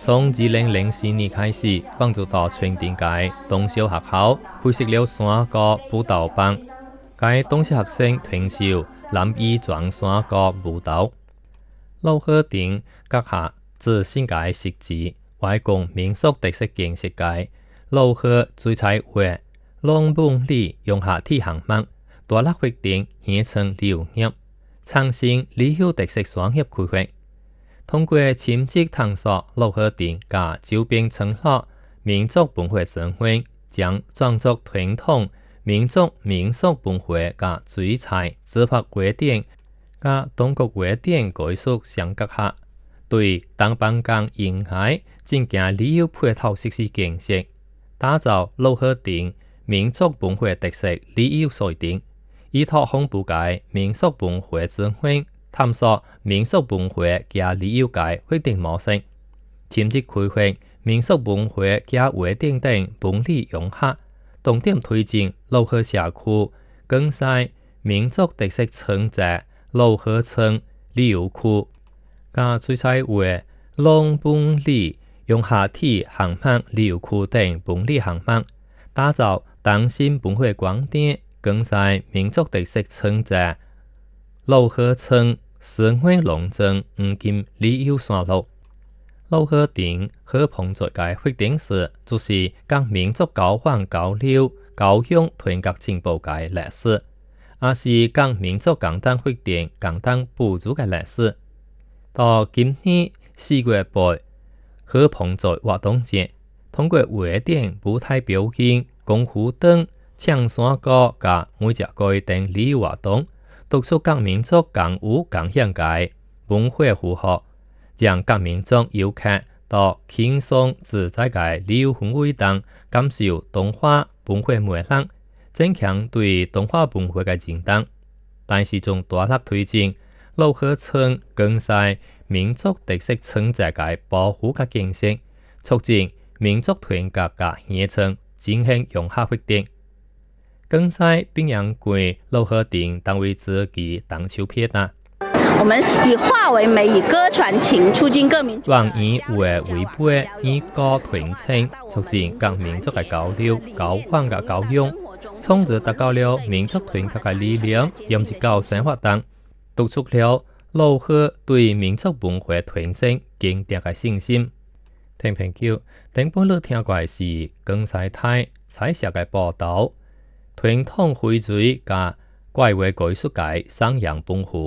从2004年开始，帮助到全店界中小学校开设了3个舞蹈班，该中小学生传授男女装3个舞蹈。老贺店阁下自新界设置外公民俗特色建设界，老贺水彩画、龙本里用下体项目，大力发展县城旅游业，创新旅游特色双业开发。通过亲自探索老贺店甲周边村落民族文化资源，将创作传统民族民俗文化甲水彩、书法画典甲中国画典艺术相结合，对东邦港沿海增加旅游配套设施建设，打造老贺店民族文化特色旅游赛点，依托丰富界民俗文化资源。探索民俗文化加旅游界发展模式，深入开发民俗文化加画典等本理融合，重点推进老贺社区更新民族特色村寨老贺村旅游区，加水彩画、龙本里用下体项目旅游区等本理项目，打造当新文化广点，更新民族特色村寨老贺村生活农庄黄金旅游线路。老贺店和彭在界发展时，就是甲民族交换交流、教育团结进步界历史，也是甲民族共同发展、共同补助嘅历史。到今年4月8日，和彭在活动节，通过画典、舞台表演、功夫等唱山歌甲每只歌等旅游活动，突出各民族共有共享嘅文化符号，让各民族游客到轻松自在嘅旅游氛围中，感受东华文化魅力，增强对东华文化嘅认同。但是仲大力推进老贺村更新民族特色村寨嘅保护甲建设，促进民族团结甲县村进行融合发展。更新并阳归老贺店单位自己当手撇单。 我们以画为媒，以歌传情，促进各民族。 用以画为本，以歌传情，促进各民族嘅交流、交换嘅教育，从而达到了民族团结嘅力量，融入到生活中，突出了老贺对民族文化传承坚定嘅信心。听朋友，顶半日听过是江西台彩色嘅报道。传统翡翠甲怪画艺术界上扬本户。